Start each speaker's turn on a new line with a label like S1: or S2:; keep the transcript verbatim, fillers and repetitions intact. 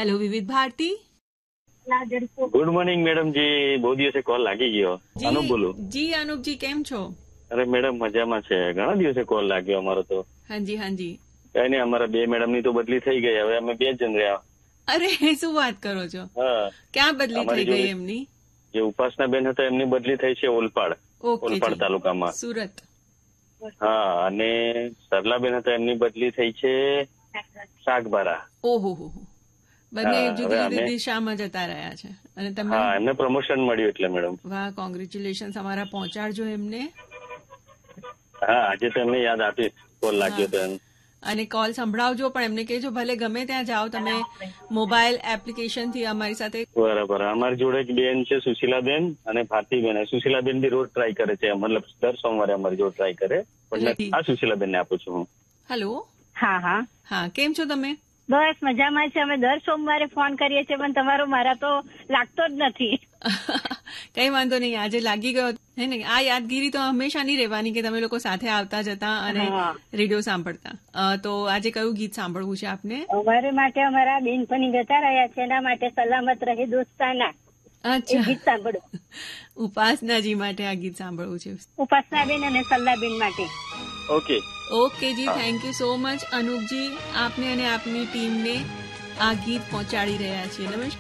S1: Hello વિવિધ Bharati.
S2: Good morning madam જી, બહુ દિવસે કોલ લાગી ગયો. અનુપ બોલું.
S1: જી અનુપજી, કેમ છો?
S2: અરે મેડમ મજામાં છે, ઘણા દિવસે કોલ લાગ્યો અમારો તો.
S1: હાજી હાજી.
S2: કઈ નઈ, અમારા બે મેડમ ની તો બદલી થઈ ગઈ, હવે અમે બે જ જણ રહ્યા.
S1: અરે શું વાત કરો છો?
S2: હા.
S1: ક્યાં બદલી થઈ ગઈ એમની?
S2: જે ઉપાસના બેન હતા એમની બદલી થઈ છે ઓલપાડ, ઓલપાડ તાલુકામાં,
S1: સુરત.
S2: હા. અને સરલાબેન હતા એમની બદલી થઈ છે સાગબારા.
S1: ઓહો હો, બંને જુદી જુદી દિશામાં જતા રહ્યા છે. અને તમે?
S2: હા, એમને પ્રમોશન મળ્યું એટલે મેડમ.
S1: વાહ, કોંગ્રેચ્યુલેશન. અમારા પહોંચાડજો એમને.
S2: હા, આજે તો એમને યાદ આપીશ, કોલ લાગ્યો તો એમ.
S1: અને કોલ સંભળાવજો, પણ એમને કહેજો ભલે ગમે ત્યાં જાઓ તમે મોબાઈલ એપ્લિકેશન થી અમારી સાથે.
S2: બરાબર. અમારી જોડે એક બેન છે સુશીલાબેન અને ભારતીબેન. સુશીલાબેન બી રોજ ટ્રાય કરે છે, મતલબ દર સોમવારે અમારી જોડે ટ્રાય કરે, પણ આ સુશીલાબેન ને આપું છું હું.
S1: હેલો.
S3: હા હા
S1: હા, કેમ છો તમે?
S3: બસ મજામાં છે. અમે દર સોમવારે ફોન કરીએ છીએ, પણ તમારો મારા તો લાગતો જ નથી.
S1: કઈ વાંધો નહીં, આજે લાગી ગયો હે ને. આ યાદગીરી તો હંમેશાની રહેવાની કે તમે લોકો સાથે આવતા જતા અને રેડિયો સાંભળતા. તો આજે કયું ગીત સાંભળવું છે આપને?
S3: અમારે માટે અમારા બેનપણી જતા રહ્યા છે, એના માટે સલામત રહે દોસ્તાના.
S1: અચ્છા,
S3: ગીત સાંભળો.
S1: ઉપાસનાજી માટે આ ગીત સાંભળવું છે.
S3: ઉપાસનાબેન અને સલ્લાબેન માટે.
S2: Okay
S1: okay G, thank you so much અનુપજી. આપને અને આપની ટીમને આ ગીત પહોંચાડી રહ્યા છીએ. નમસ્કાર.